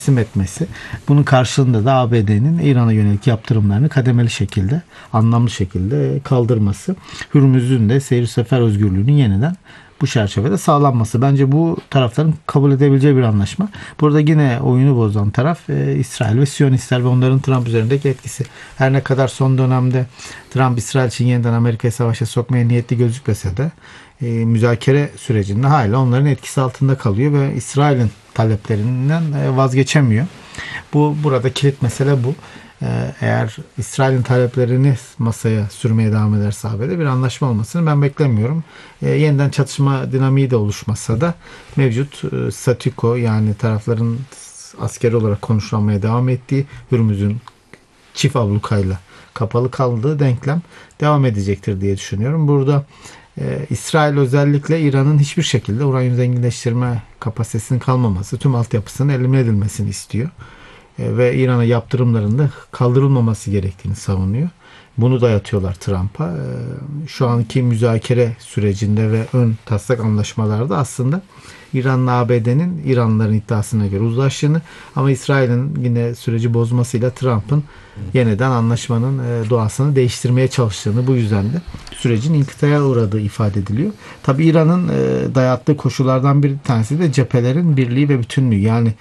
etmesi. Bunun karşılığında da ABD'nin İran'a yönelik yaptırımlarını kademeli şekilde, anlamlı şekilde kaldırması. Hürmüz'ün de seyir sefer özgürlüğünün yeniden bu çerçevede sağlanması. Bence bu tarafların kabul edebileceği bir anlaşma. Burada yine oyunu bozan taraf İsrail ve Siyonistler ve onların Trump üzerindeki etkisi. Her ne kadar son dönemde Trump İsrail için yeniden Amerika'yı savaşa sokmaya niyetli gözükmese de müzakere sürecinde hala onların etkisi altında kalıyor ve İsrail'in taleplerinden vazgeçemiyor. Burada kilit mesele bu. Eğer İsrail'in taleplerini masaya sürmeye devam ederse ABD bir anlaşma olmasını ben beklemiyorum. Yeniden çatışma dinamiği de oluşmasa da mevcut statüko, yani tarafların askeri olarak konuşlanmaya devam ettiği Hürmüz'ün çift ablukayla kapalı kaldığı denklem devam edecektir diye düşünüyorum. Burada İsrail özellikle İran'ın hiçbir şekilde uranyum zenginleştirme kapasitesinin kalmaması, tüm altyapısının elimine edilmesini istiyor. Ve İran'a yaptırımların da kaldırılmaması gerektiğini savunuyor. Bunu dayatıyorlar Trump'a. Şu anki müzakere sürecinde ve ön taslak anlaşmalarda aslında İran'la ABD'nin İranlıların iddiasına göre uzlaştığını, ama İsrail'in yine süreci bozmasıyla Trump'ın yeniden anlaşmanın doğasını değiştirmeye çalıştığını, bu yüzden de sürecin inkıtaya uğradığı ifade ediliyor. Tabii İran'ın dayattığı koşullardan bir tanesi de cephelerin birliği ve bütünlüğü. Yani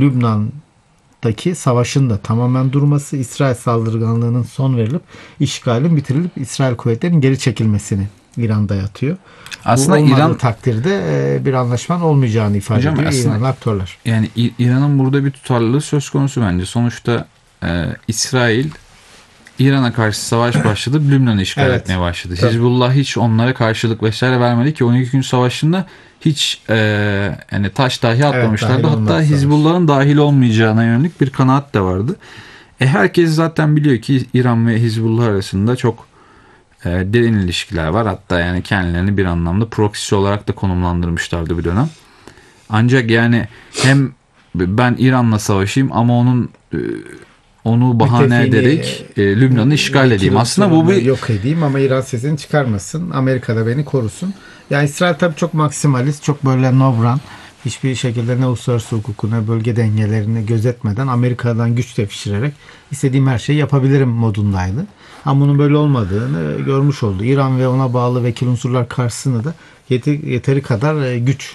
Lübnan'daki savaşın da tamamen durması, İsrail saldırganlığının son verilip işgalin bitirilip İsrail kuvvetlerinin geri çekilmesini İran dayatıyor. Aslında bu İran takdirde bir anlaşmanın olmayacağını ifade ediyor İranlı aktörler. Yani İran'ın burada bir tutarlılığı söz konusu bence. Sonuçta İsrail İran'a karşı savaş başladı, Lübnan'ı işgal etmeye başladı. Tabii. Hizbullah hiç onlara karşılık vesaire vermedi ki 12 gün savaşında hiç yani taş dahi atmamışlardı. Hatta Hizbullah'ın dahil olmayacağına yönelik bir kanaat de vardı. Herkes zaten biliyor ki İran ve Hizbullah arasında çok derin ilişkiler var. Hatta yani kendilerini bir anlamda proxy olarak da konumlandırmışlardı bir dönem. Ancak yani hem ben İran'la savaşayım ama onu bahane ederek Lübnan'ı işgal edeyim. Aslında bu bir yok edeyim ama İran sesini çıkarmasın. Amerika'da beni korusun. Yani İsrail tabii çok maksimalist, çok böyle no-run. Hiçbir şekilde ne uluslararası hukuku ne bölge dengelerini gözetmeden Amerika'dan güç devşirerek istediğim her şeyi yapabilirim modundaydı. Ama bunun böyle olmadığını görmüş oldu. İran ve ona bağlı vekil unsurlar karşısında da yeteri kadar güç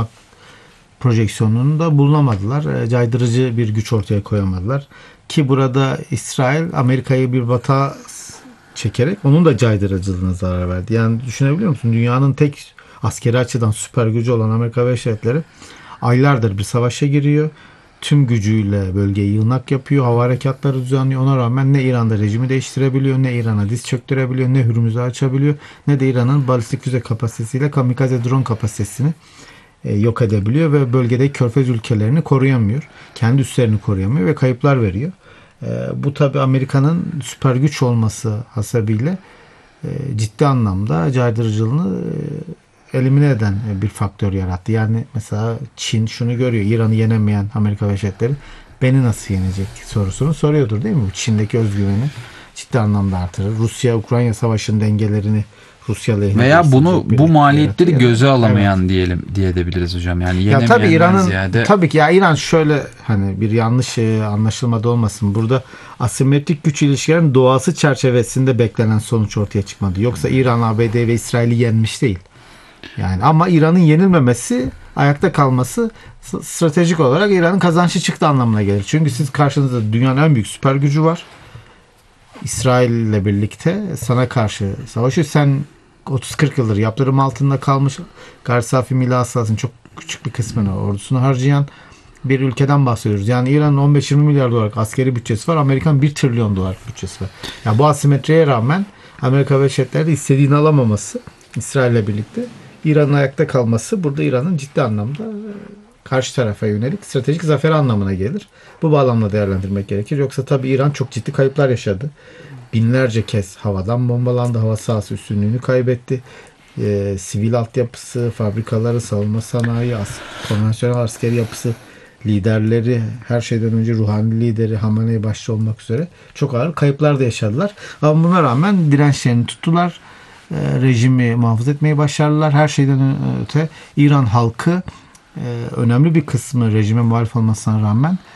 projeksiyonunda bulunamadılar. Caydırıcı bir güç ortaya koyamadılar. Ki burada İsrail Amerika'yı bir batağa çekerek onun da caydırıcılığına zarar verdi. Yani düşünebiliyor musun? Dünyanın tek askeri açıdan süper gücü olan Amerika Birleşik Devletleri aylardır bir savaşa giriyor. Tüm gücüyle bölgeyi yığınak yapıyor. Hava harekatları düzenliyor. Ona rağmen ne İran'da rejimi değiştirebiliyor, ne İran'a diz çöktürebiliyor, ne Hürmüz'ü açabiliyor, ne de İran'ın balistik füze kapasitesiyle kamikaze drone kapasitesini yok edebiliyor ve bölgedeki körfez ülkelerini koruyamıyor. Kendi üslerini koruyamıyor ve kayıplar veriyor. Bu tabi Amerika'nın süper güç olması hasebiyle ciddi anlamda caydırıcılığını elimine eden bir faktör yarattı. Yani mesela Çin şunu görüyor. İran'ı yenemeyen Amerika Birleşik Devletleri beni nasıl yenecek sorusunu soruyordur, değil mi? Bu Çin'deki özgüveni ciddi anlamda artırır. Rusya-Ukrayna savaşının dengelerini Rusya lehine veya bu maliyetleri göze alamayan diyebiliriz hocam. Yani ya tabii İran'ın ziyade... tabii ki ya İran şöyle, hani bir yanlış anlaşılmada olmasın. Burada asimetrik güç ilişkilerinin doğası çerçevesinde beklenen sonuç ortaya çıkmadı. Yoksa İran, ABD ve İsrail'i yenmiş değil. Yani ama İran'ın yenilmemesi, ayakta kalması stratejik olarak İran'ın kazançlı çıktı anlamına gelir. Çünkü siz karşınızda dünyanın en büyük süper gücü var. İsrail ile birlikte sana karşı savaşıyor. Sen 30-40 yıldır yaptırım altında kalmış, gayri safi milli hasılasının çok küçük bir kısmını ordusunu harcayan bir ülkeden bahsediyoruz. Yani İran'ın 15-20 milyar dolarlık askeri bütçesi var. Amerikan 1 trilyon dolar bütçesi var. Yani bu asimetriye rağmen Amerika Birleşik Devletleri'de istediğini alamaması, İsrail ile birlikte İran'ın ayakta kalması burada İran'ın ciddi anlamda karşı tarafa yönelik stratejik zafer anlamına gelir. Bu bağlamda değerlendirmek gerekir. Yoksa tabii İran çok ciddi kayıplar yaşadı. Binlerce kez havadan bombalandı. Hava sahası üstünlüğünü kaybetti. Sivil altyapısı, fabrikaları, savunma sanayi, konvansiyonel askeri yapısı, liderleri, her şeyden önce ruhani lideri Hamenei başta olmak üzere çok ağır kayıplar da yaşadılar. Ama buna rağmen dirençlerini tuttular. Rejimi muhafaza etmeyi başardılar. Her şeyden öte İran halkı önemli bir kısmı rejime muhalif olmasına rağmen